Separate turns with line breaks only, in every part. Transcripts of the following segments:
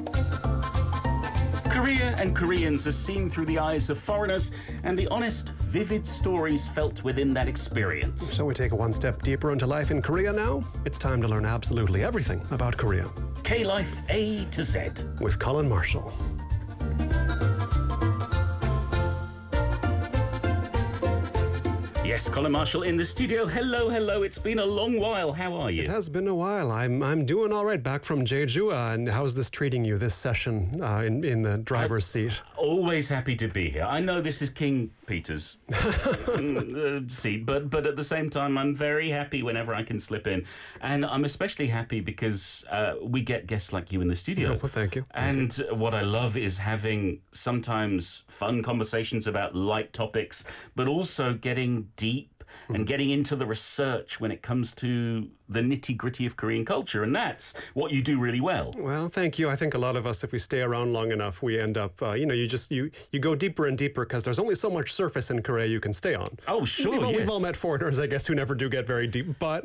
Korea and Koreans are seen through the eyes of foreigners and the honest, vivid stories felt within that experience.
So we take it one step deeper into life in Korea now. It's time to learn absolutely everything about Korea.
K-Life A to Z.
With Colin Marshall.
Yes, Colin Marshall in the studio. Hello, hello. It's been a long while. How are you?
It has been a while. I'm doing all right. Back from Jeju. And how's this treating you, this session in the driver's seat?
Always happy to be here. I know this is King Peter's seat, but at the same time, I'm very happy whenever I can slip in. And I'm especially happy because we get guests like you in the studio.
Oh, well, thank you.
And what I love is having sometimes fun conversations about light topics, but also getting deep and getting into the research when it comes to the nitty-gritty of Korean culture. And that's what you do really well.
Well, thank you. I think a lot of us, if we stay around long enough, we end up, you go deeper and deeper because there's only so much surface in Korea you can stay on.
Oh, sure,
We've all met foreigners, I guess, who never do get very deep. But,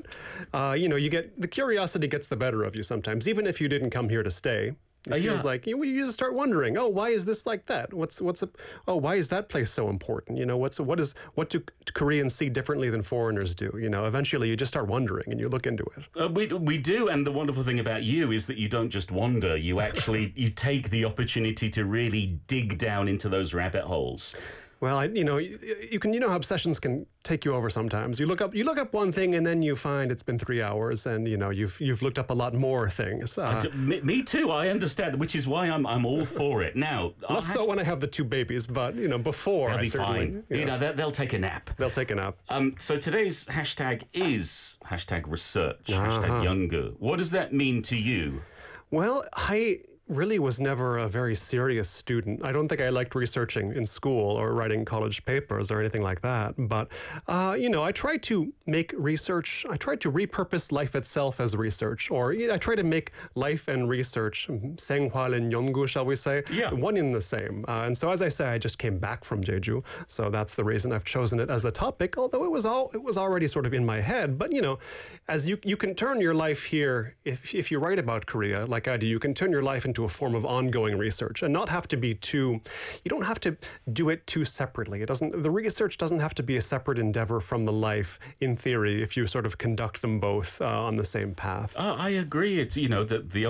the curiosity gets the better of you sometimes, even if you didn't come here to stay. It feels like you just start wondering, oh, why is this like that? Why is that place so important? What do Koreans see differently than foreigners do? Eventually you just start wondering and you look into it.
We do, and the wonderful thing about you is that you don't just wander. You actually you take the opportunity to really dig down into those rabbit holes.
Well, you know how obsessions can take you over sometimes. You look up one thing and then you find it's been 3 hours and you've looked up a lot more things.
Me too. I understand, which is why I'm all for it. Now,
less so when I have the 2 babies, but before
they'll
I
be
certainly,
fine.
Yes.
They'll take a nap.
They'll take a nap.
So today's hashtag is #research, #younger. What does that mean to you?
Well, I really was never a very serious student. I don't think I liked researching in school or writing college papers or anything like that. But, I tried to make research, I tried to repurpose life itself as research, or I try to make life and research, 생활은 연구, shall we say, one in the same. And so, as I say, I just came back from Jeju. So that's the reason I've chosen it as the topic, although it was already sort of in my head. But, as you can turn your life here, if you write about Korea, like I do, you can turn your life into a form of ongoing research and not have to be you don't have to do it too separately. The research doesn't have to be a separate endeavor from the life in theory if you sort of conduct them both on the same path.
I agree. It's, the